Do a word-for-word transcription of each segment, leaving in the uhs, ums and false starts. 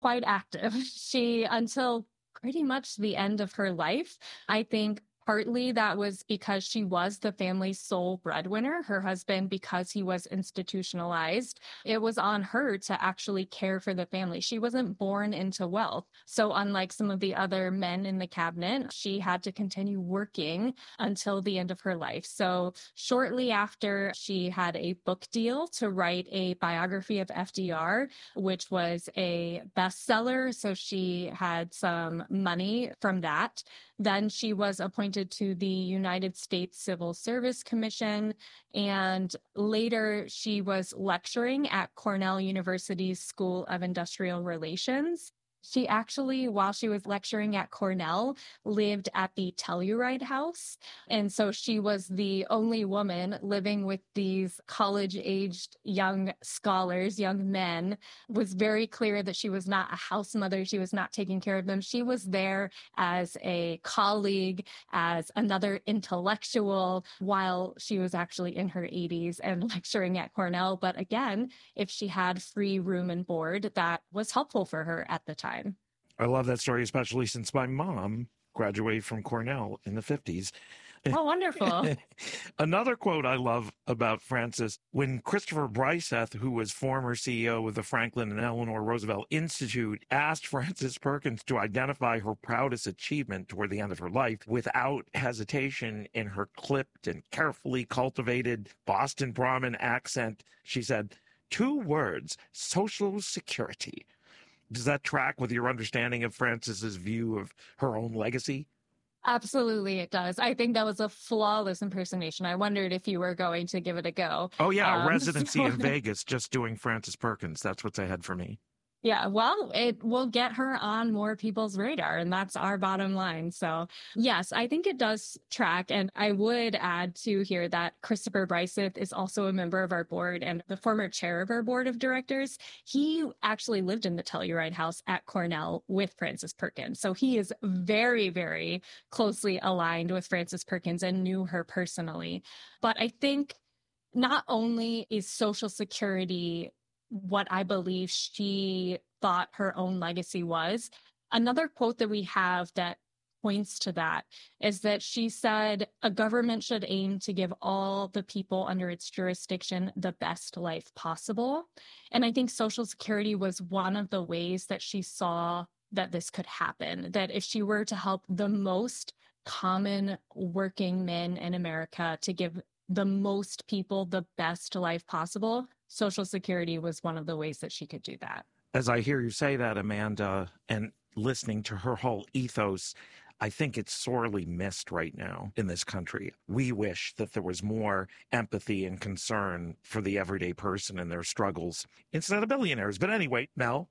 quite active. She, until pretty much the end of her life, I think partly that was because she was the family's sole breadwinner. Her husband, because he was institutionalized, it was on her to actually care for the family. She wasn't born into wealth. So unlike some of the other men in the cabinet, she had to continue working until the end of her life. So shortly after, she had a book deal to write a biography of F D R, which was a bestseller. So she had some money from that. Then she was appointed to the United States Civil Service Commission, and later she was lecturing at Cornell University's School of Industrial Relations. She actually, while she was lecturing at Cornell, lived at the Telluride House. And so she was the only woman living with these college-aged young scholars, young men. It was very clear that she was not a house mother. She was not taking care of them. She was there as a colleague, as another intellectual, while she was actually in her eighties and lecturing at Cornell. But again, if she had free room and board, that was helpful for her at the time. I love that story, especially since my mom graduated from Cornell in the fifties. Oh, wonderful. Another quote I love about Frances, when Christopher Briceth, who was former C E O of the Franklin and Eleanor Roosevelt Institute, asked Frances Perkins to identify her proudest achievement toward the end of her life, without hesitation, in her clipped and carefully cultivated Boston Brahmin accent, she said, two words, Social Security. Does that track with your understanding of Frances's view of her own legacy? Absolutely, it does. I think that was a flawless impersonation. I wondered if you were going to give it a go. Oh, yeah, a Um, residency so- in Vegas just doing Frances Perkins. That's what's ahead for me. Yeah, well, it will get her on more people's radar, and that's our bottom line. So, yes, I think it does track. And I would add to here that Christopher Briceth is also a member of our board and the former chair of our board of directors. He actually lived in the Telluride House at Cornell with Frances Perkins. So he is very, very closely aligned with Frances Perkins and knew her personally. But I think not only is Social Security what I believe she thought her own legacy was. Another quote that we have that points to that is that she said, a government should aim to give all the people under its jurisdiction the best life possible. And I think Social Security was one of the ways that she saw that this could happen, that if she were to help the most common working men in America to give the most people the best life possible, Social Security was one of the ways that she could do that. As I hear you say that, Amanda, and listening to her whole ethos, I think it's sorely missed right now in this country. We wish that there was more empathy and concern for the everyday person and their struggles instead of billionaires. But anyway, Mel.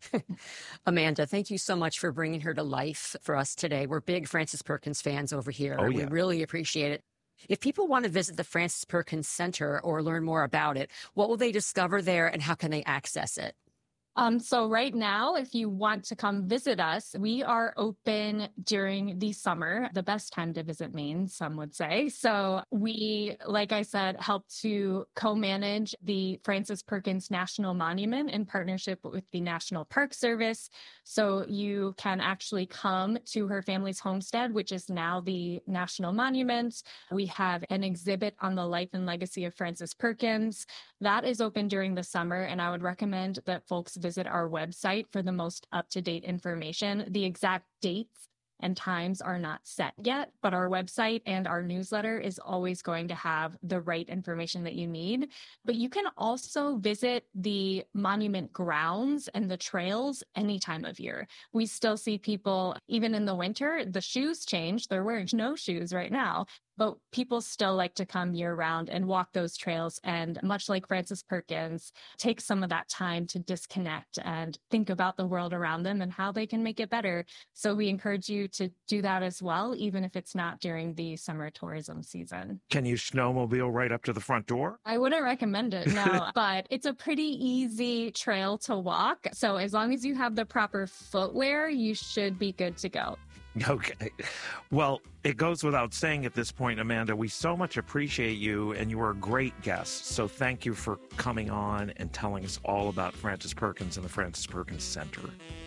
Amanda, thank you so much for bringing her to life for us today. We're big Frances Perkins fans over here. Oh, yeah. We really appreciate it. If people want to visit the Frances Perkins Center or learn more about it, what will they discover there and how can they access it? Um, so right now, if you want to come visit us, we are open during the summer, the best time to visit Maine, some would say. So we, like I said, help to co-manage the Frances Perkins National Monument in partnership with the National Park Service. So you can actually come to her family's homestead, which is now the National Monument. We have an exhibit on the life and legacy of Frances Perkins. That is open during the summer, and I would recommend that folks visit our website for the most up-to-date information. The exact dates and times are not set yet, but our website and our newsletter is always going to have the right information that you need. But you can also visit the monument grounds and the trails any time of year. We still see people, even in the winter, the shoes change. They're wearing no shoes right now. But people still like to come year round and walk those trails. And much like Frances Perkins, take some of that time to disconnect and think about the world around them and how they can make it better. So we encourage you to do that as well, even if it's not during the summer tourism season. Can you snowmobile right up to the front door? I wouldn't recommend it, no, but it's a pretty easy trail to walk. So as long as you have the proper footwear, you should be good to go. Okay. Well, it goes without saying at this point, Amanda, we so much appreciate you, and you were a great guest. So thank you for coming on and telling us all about Frances Perkins and the Frances Perkins Center.